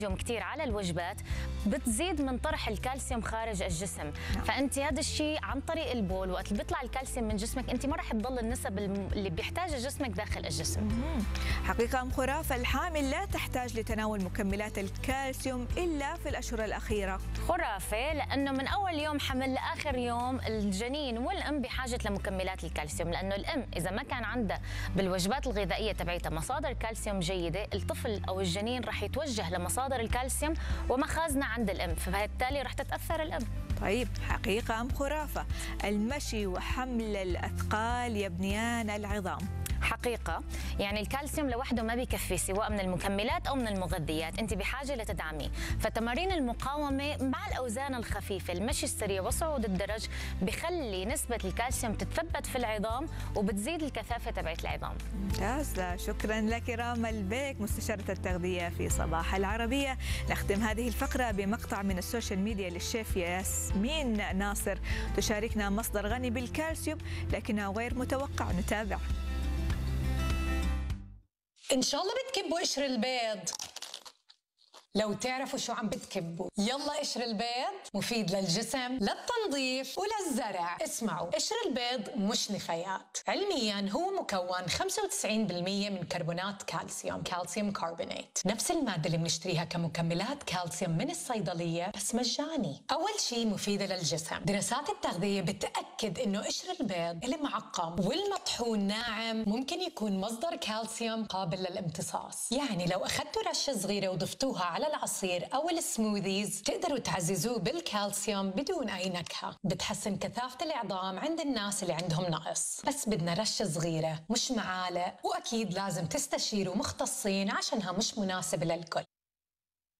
الكالسيوم كثير على الوجبات بتزيد من طرح الكالسيوم خارج الجسم. فانت هذا الشيء عن طريق البول، وقت اللي بيطلع الكالسيوم من جسمك انت ما راح تضل النسب اللي بيحتاجها جسمك داخل الجسم. حقيقة أم خرافة، الحامل لا تحتاج لتناول مكملات الكالسيوم إلا في الأشهر الأخيرة؟ خرافة، لأنه من أول يوم حمل لآخر يوم الجنين والأم بحاجة لمكملات الكالسيوم، لأنه الأم إذا ما كان عندها بالوجبات الغذائية تبعتها مصادر كالسيوم جيدة، الطفل أو الجنين راح يتوجه لمصادر الكالسيوم ومخازنها عند الأم، فبالتالي راح تتأثر الأم. طيب، حقيقة أم خرافة، المشي وحمل الأثقال يبنيان العظام؟ حقيقة، يعني الكالسيوم لوحده ما بيكفي سواء من المكملات أو من المغذيات، أنت بحاجة لتدعميه. فتمارين المقاومة مع الأوزان الخفيفة، المشي السريع وصعود الدرج بخلي نسبة الكالسيوم تتثبت في العظام وبتزيد الكثافة تبعت العظام. ممتاز، شكرا لك راما البيك مستشارة التغذية في صباح العربية. نختم هذه الفقرة بمقطع من السوشيال ميديا للشيف ياسمين ناصر تشاركنا مصدر غني بالكالسيوم لكنه غير متوقع. نتابع. إن شاء الله بتكبوا قشر البيض. لو تعرفوا شو عم بتكبوا، يلا قشر البيض مفيد للجسم، للتنظيف وللزرع. اسمعوا، قشر البيض مش نفايات، علميا هو مكون 95% من كربونات كالسيوم، كالسيوم كاربونات، نفس المادة اللي بنشتريها كمكملات كالسيوم من الصيدلية بس مجاني. أول شيء مفيدة للجسم، دراسات التغذية بتأكد إنه قشر البيض اللي معقم والمطحون ناعم ممكن يكون مصدر كالسيوم قابل للامتصاص. يعني لو أخذتوا رشة صغيرة وضفتوها على العصير أو السموذيز تقدروا تعززوه بالكالسيوم بدون أي نكهة. بتحسن كثافة العظام عند الناس اللي عندهم نقص، بس بدنا رشة صغيرة مش معالق، وأكيد لازم تستشيروا مختصين عشانها مش مناسبة للكل.